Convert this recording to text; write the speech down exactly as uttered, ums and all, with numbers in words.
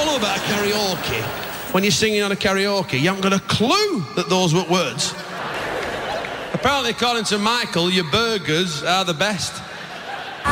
follow about karaoke? When you're singing on a karaoke, you haven't got a clue that those were words. Apparently, according to Michael, your burgers are the best.